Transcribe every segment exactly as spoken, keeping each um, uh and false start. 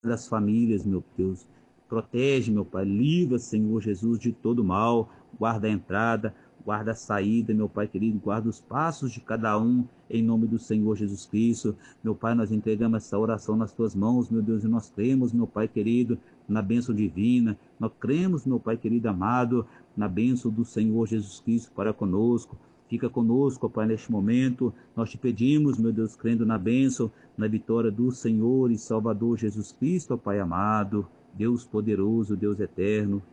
das famílias, meu Deus. Protege, meu Pai, livra, Senhor Jesus, de todo mal, guarda a entrada, guarda a saída, meu Pai querido, guarda os passos de cada um, em nome do Senhor Jesus Cristo. Meu Pai, nós entregamos essa oração nas tuas mãos, meu Deus, e nós cremos, meu Pai querido, na bênção divina, nós cremos, meu Pai querido amado, na bênção do Senhor Jesus Cristo para conosco. Fica conosco, Pai, neste momento. Nós te pedimos, meu Deus, crendo na bênção, na vitória do Senhor e Salvador Jesus Cristo, Pai amado, Deus poderoso, Deus eterno.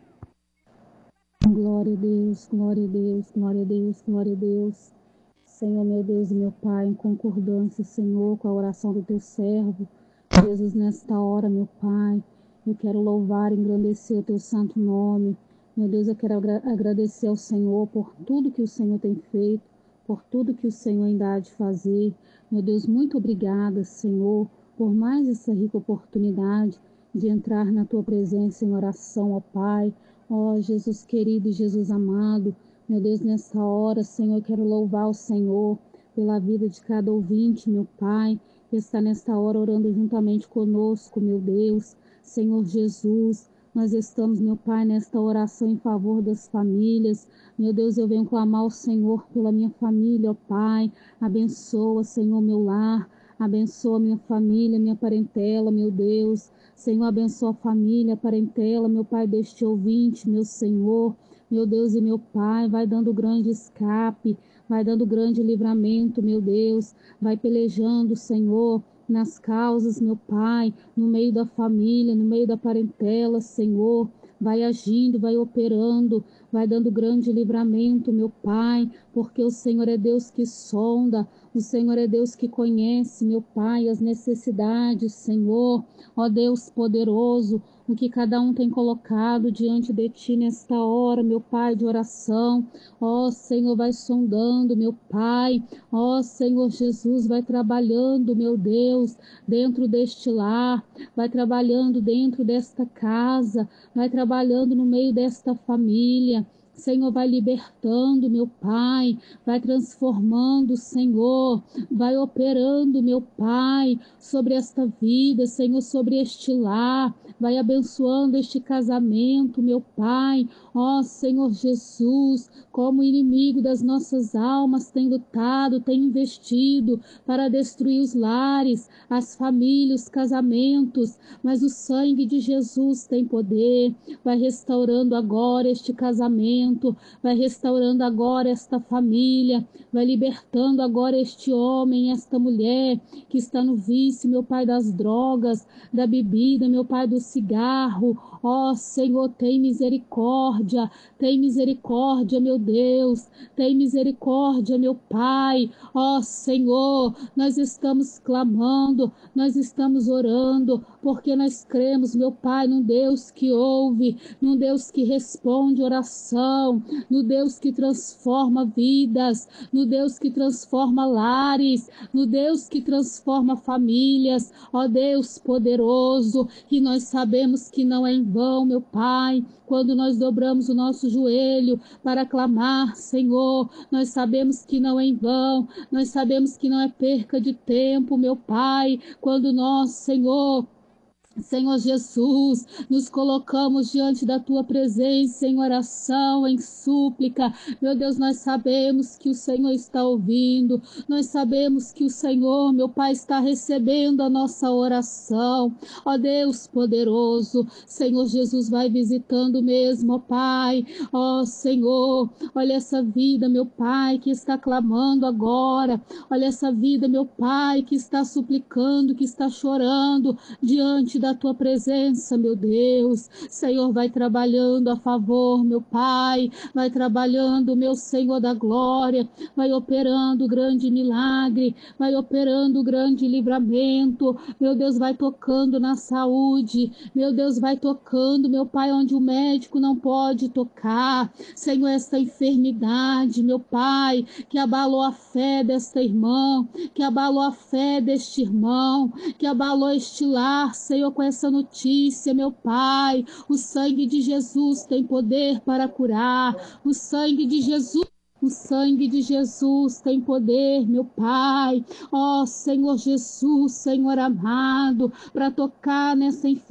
Glória a Deus, glória a Deus, glória a Deus, glória a Deus. Senhor, meu Deus e meu Pai, em concordância, Senhor, com a oração do teu servo, Jesus, nesta hora, meu Pai, eu quero louvar e engrandecer o teu santo nome. Meu Deus, eu quero agra- agradecer ao Senhor por tudo que o Senhor tem feito, por tudo que o Senhor ainda há de fazer. Meu Deus, muito obrigada, Senhor, por mais essa rica oportunidade de entrar na tua presença em oração, ó Pai. Ó Jesus querido e Jesus amado, meu Deus, nessa hora, Senhor, eu quero louvar o Senhor pela vida de cada ouvinte, meu Pai, que está nesta hora orando juntamente conosco, meu Deus. Senhor Jesus, nós estamos, meu Pai, nesta oração em favor das famílias. Meu Deus, eu venho clamar ao Senhor pela minha família, ó Pai. Abençoa, Senhor, meu lar. Abençoa minha família, minha parentela, meu Deus. Senhor, abençoa a família, a parentela, meu Pai, deste ouvinte, meu Senhor, meu Deus e meu Pai, vai dando grande escape, vai dando grande livramento, meu Deus, vai pelejando, Senhor, nas causas, meu Pai, no meio da família, no meio da parentela, Senhor, vai agindo, vai operando, vai dando grande livramento, meu Pai, porque o Senhor é Deus que sonda, o Senhor é Deus que conhece, meu Pai, as necessidades, Senhor. Ó Deus poderoso, o que cada um tem colocado diante de Ti nesta hora, meu Pai, de oração. Ó Senhor, vai sondando, meu Pai. Ó Senhor Jesus, vai trabalhando, meu Deus, dentro deste lar, vai trabalhando dentro desta casa, vai trabalhando no meio desta família. Senhor, vai libertando, meu Pai, vai transformando, Senhor, vai operando, meu Pai, sobre esta vida, Senhor, sobre este lar, vai abençoando este casamento, meu Pai. Ó Senhor Jesus, como o inimigo das nossas almas tem lutado, tem investido para destruir os lares, as famílias, os casamentos, mas o sangue de Jesus tem poder, vai restaurando agora este casamento, vai restaurando agora esta família, vai libertando agora este homem, esta mulher que está no vício, meu Pai, das drogas, da bebida, meu Pai, do cigarro. Ó Senhor, tem misericórdia, tem misericórdia, meu Deus, tem misericórdia, meu Pai. Ó Senhor, nós estamos clamando, nós estamos orando, porque nós cremos, meu Pai, num Deus que ouve, num Deus que responde oração, no Deus que transforma vidas, no Deus que transforma lares, no Deus que transforma famílias. Ó Deus poderoso, e nós sabemos que não é em vão, meu Pai, quando nós dobramos o nosso joelho para clamar, Senhor, nós sabemos que não é em vão, nós sabemos que não é perca de tempo, meu Pai, quando nós, Senhor, Senhor Jesus, nos colocamos diante da Tua presença em oração, em súplica. Meu Deus, nós sabemos que o Senhor está ouvindo, nós sabemos que o Senhor, meu Pai, está recebendo a nossa oração. Ó Deus poderoso, Senhor Jesus, vai visitando mesmo, ó Pai. Ó Senhor, olha essa vida, meu Pai, que está clamando agora. Olha essa vida, meu Pai, que está suplicando, que está chorando diante da Tua presença, meu Deus. Senhor, vai trabalhando a favor, meu Pai, vai trabalhando, meu Senhor da glória, vai operando grande milagre, vai operando grande livramento, meu Deus, vai tocando na saúde, meu Deus, vai tocando, meu Pai, onde o médico não pode tocar, Senhor, esta enfermidade, meu Pai, que abalou a fé desta irmã, que abalou a fé deste irmão, que abalou este lar, Senhor, com essa notícia, meu Pai. O sangue de Jesus tem poder para curar, o sangue de Jesus O sangue de Jesus tem poder, meu Pai. Ó Senhor Jesus, Senhor amado, para tocar nessa enfermidade.